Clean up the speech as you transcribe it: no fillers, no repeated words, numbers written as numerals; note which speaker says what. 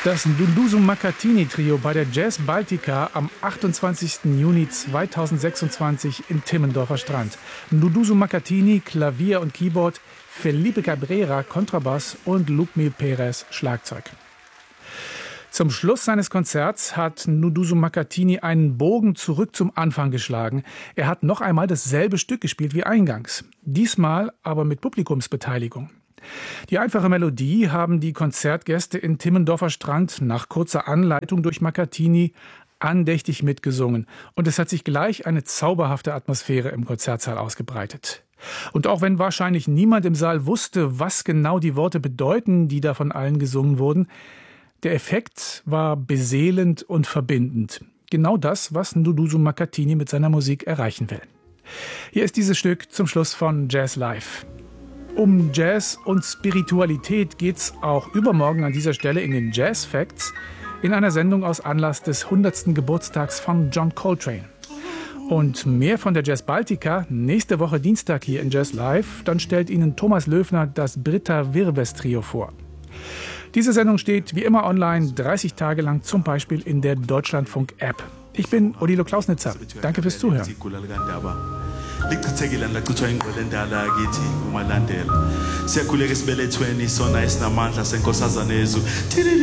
Speaker 1: Das Nduduzo Makhathini Trio bei der Jazz Baltica am 28. Juni 2026 im Timmendorfer Strand. Nduduzo Makhathini, Klavier und Keyboard, Felipe Cabrera, Kontrabass und Lucmil Perez, Schlagzeug. Zum Schluss seines Konzerts hat Nduduzo Makhathini einen Bogen zurück zum Anfang geschlagen. Er hat noch einmal dasselbe Stück gespielt wie eingangs. Diesmal aber mit Publikumsbeteiligung. Die einfache Melodie haben die Konzertgäste in Timmendorfer Strand nach kurzer Anleitung durch Makhathini andächtig mitgesungen. Und es hat sich gleich eine zauberhafte Atmosphäre im Konzertsaal ausgebreitet. Und auch wenn wahrscheinlich niemand im Saal wusste, was genau die Worte bedeuten, die da von allen gesungen wurden, der Effekt war beseelend und verbindend. Genau das, was Nduduzo Makhathini mit seiner Musik erreichen will. Hier ist dieses Stück zum Schluss von Jazz Live. Um Jazz und Spiritualität geht's auch übermorgen an dieser Stelle in den Jazz Facts in einer Sendung aus Anlass des 100. Geburtstags von John Coltrane. Und mehr von der Jazz Baltica nächste Woche Dienstag hier in Jazz Live. Dann stellt Ihnen Thomas Löfner das Britta Virves Trio vor. Diese Sendung steht wie immer online 30 Tage lang, zum Beispiel in der Deutschlandfunk-App. Ich bin Odilo Klausnitzer. Danke fürs Zuhören.
Speaker 2: Lichithekile ndacithwa ingqele endala kithi umalandela siyakhuleka sibelethweni sona esinamandla senkosazana yezu